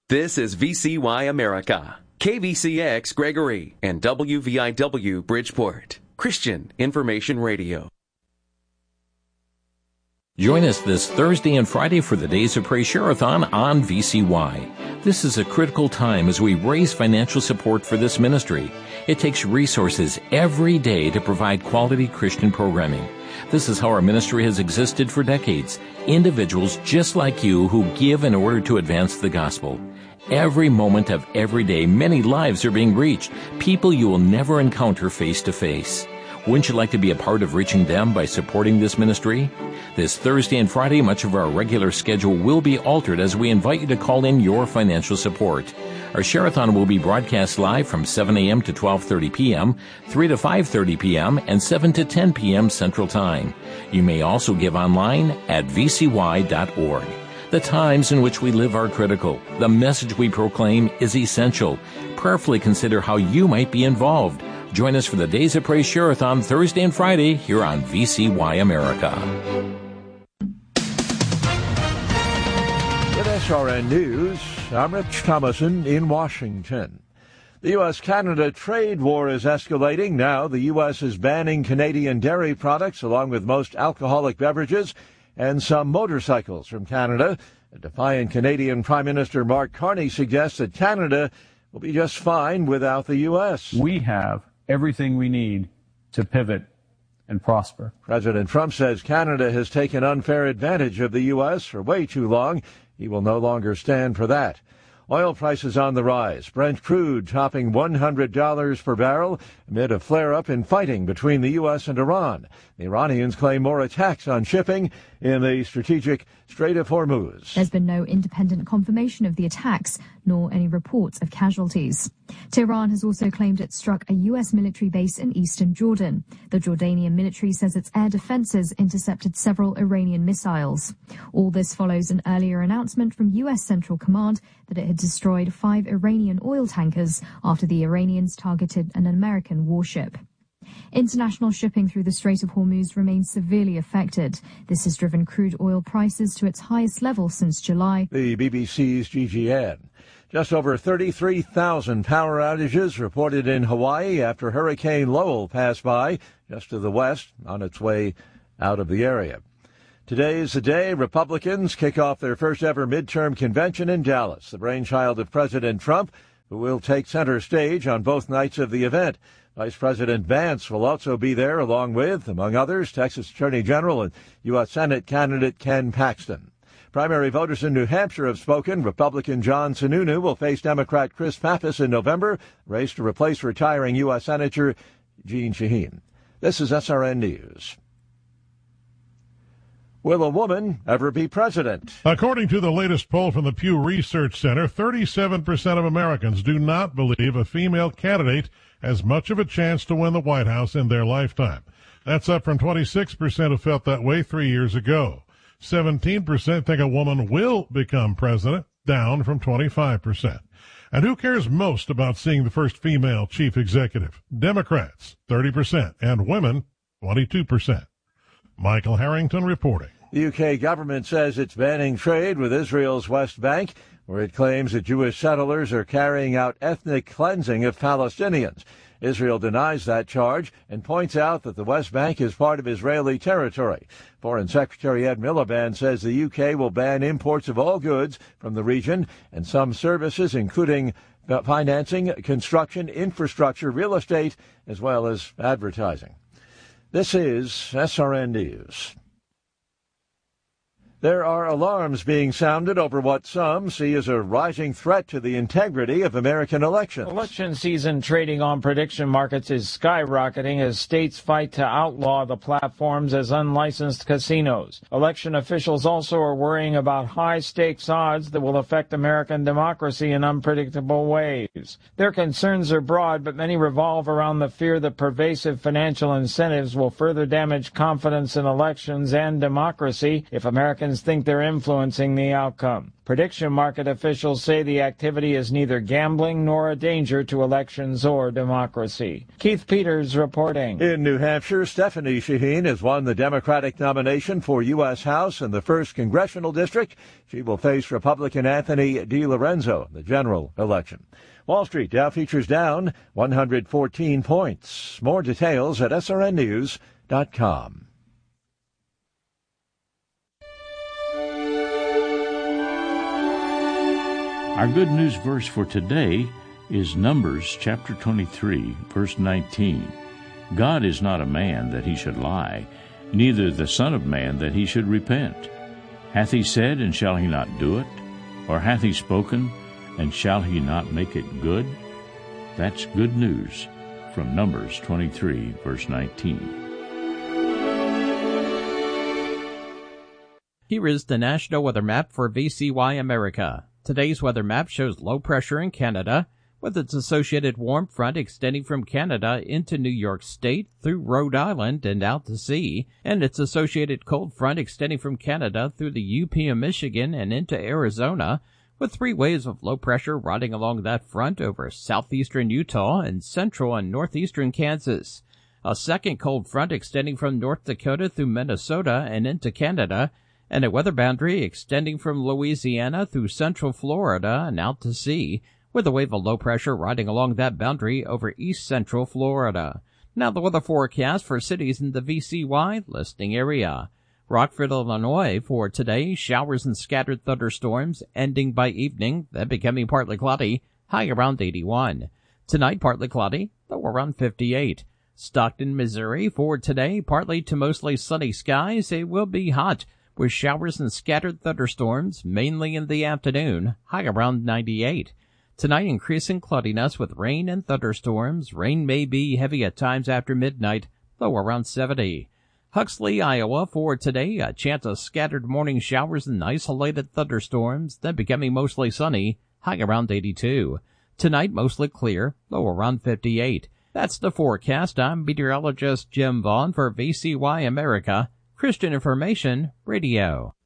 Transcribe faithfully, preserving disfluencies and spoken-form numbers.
This is V C Y America, K V C X Gregory, and W V I W Bridgeport, Christian Information Radio. Join us this Thursday and Friday for the Days of Praise Share-a-thon on V C Y. This is a critical time as we raise financial support for this ministry. It takes resources every day to provide quality Christian programming. This is how our ministry has existed for decades. Individuals just like you who give in order to advance the gospel. Every moment of every day, many lives are being reached, people you will never encounter face to face. Wouldn't you like to be a part of reaching them by supporting this ministry? This Thursday and Friday, much of our regular schedule will be altered as we invite you to call in your financial support. Our Share-a-thon will be broadcast live from seven a.m. to twelve thirty p.m., three to five thirty p.m., and seven to ten p.m. Central Time. You may also give online at v c y dot org. The times in which we live are critical. The message we proclaim is essential. Prayerfully consider how you might be involved. Join us for the Days of Praise Share-a-thon Thursday and Friday here on V C Y America. With S R N News, I'm Rich Thomason in Washington. The U S Canada trade war is escalating. Now the U S is banning Canadian dairy products along with most alcoholic beverages and some motorcycles from Canada. A defiant Canadian Prime Minister Mark Carney suggests that Canada will be just fine without the U S. We have everything we need to pivot and prosper. President Trump says Canada has taken unfair advantage of the U S for way too long. He will no longer stand for that. Oil prices on the rise. Brent crude topping one hundred dollars per barrel amid a flare-up in fighting between the U S and Iran. The Iranians claim more attacks on shipping in the strategic Strait of Hormuz. There's been no independent confirmation of the attacks, nor any reports of casualties. Tehran has also claimed it struck a U S military base in eastern Jordan. The Jordanian military says its air defenses intercepted several Iranian missiles. All this follows an earlier announcement from U S Central Command that it had destroyed five Iranian oil tankers after the Iranians targeted an American warship. International shipping through the Strait of Hormuz remains severely affected. This has driven crude oil prices to its highest level since July. The B B C's G G N. Just over thirty-three thousand power outages reported in Hawaii after Hurricane Lowell passed by just to the west on its way out of the area. Today is the day Republicans kick off their first ever midterm convention in Dallas, the brainchild of President Trump, who will take center stage on both nights of the event. Vice President Vance will also be there, along with, among others, Texas Attorney General and U S Senate candidate Ken Paxton. Primary voters in New Hampshire have spoken. Republican John Sununu will face Democrat Chris Pappas in November, race to replace retiring U S Senator Jeanne Shaheen. This is S R N News. Will a woman ever be president? According to the latest poll from the Pew Research Center, thirty-seven percent of Americans do not believe a female candidate has much of a chance to win the White House in their lifetime. That's up from twenty-six percent who felt that way three years ago. seventeen percent think a woman will become president, down from twenty-five percent. And who cares most about seeing the first female chief executive? Democrats, thirty percent, and women, twenty-two percent. Michael Harrington reporting. The U K government says it's banning trade with Israel's West Bank, where it claims that Jewish settlers are carrying out ethnic cleansing of Palestinians. Israel denies that charge and points out that the West Bank is part of Israeli territory. Foreign Secretary Ed Miliband says the U K will ban imports of all goods from the region and some services, including financing, construction, infrastructure, real estate, as well as advertising. This is S R N News. There are alarms being sounded over what some see as a rising threat to the integrity of American elections. Election season trading on prediction markets is skyrocketing as states fight to outlaw the platforms as unlicensed casinos. Election officials also are worrying about high-stakes odds that will affect American democracy in unpredictable ways. Their concerns are broad, but many revolve around the fear that pervasive financial incentives will further damage confidence in elections and democracy if Americans Americans think they're influencing the outcome. Prediction market officials say the activity is neither gambling nor a danger to elections or democracy. Keith Peters reporting. In New Hampshire, Stephanie Shaheen has won the Democratic nomination for U S House in the first Congressional District. She will face Republican Anthony DiLorenzo in the general election. Wall Street, Dow futures down one hundred fourteen points. More details at S R N news dot com. Our good news verse for today is Numbers chapter twenty-three, verse nineteen. God is not a man that he should lie, neither the Son of Man that he should repent. Hath he said, and shall he not do it? Or hath he spoken, and shall he not make it good? That's good news from Numbers twenty-three, verse nineteen. Here is the National Weather Map for V C Y America. Today's weather map shows low pressure in Canada, with its associated warm front extending from Canada into New York State through Rhode Island and out to sea, and its associated cold front extending from Canada through the U P of Michigan and into Arizona, with three waves of low pressure riding along that front over southeastern Utah and central and northeastern Kansas. A second cold front extending from North Dakota through Minnesota and into Canada, and a weather boundary extending from Louisiana through central Florida and out to sea, with a wave of low pressure riding along that boundary over east central Florida. Now the weather forecast for cities in the V C Y listing area. Rockford, Illinois, for today, showers and scattered thunderstorms, ending by evening, then becoming partly cloudy, high around eighty-one. Tonight, partly cloudy, low around fifty-eight. Stockton, Missouri, for today, partly to mostly sunny skies, it will be hot, with showers and scattered thunderstorms, mainly in the afternoon, high around ninety-eight. Tonight, increasing cloudiness with rain and thunderstorms. Rain may be heavy at times after midnight, low around seventy. Huxley, Iowa, for today, a chance of scattered morning showers and isolated thunderstorms, then becoming mostly sunny, high around eighty-two. Tonight, mostly clear, low around fifty-eight. That's the forecast. I'm meteorologist Jim Vaughn for V C Y America, Christian Information Radio.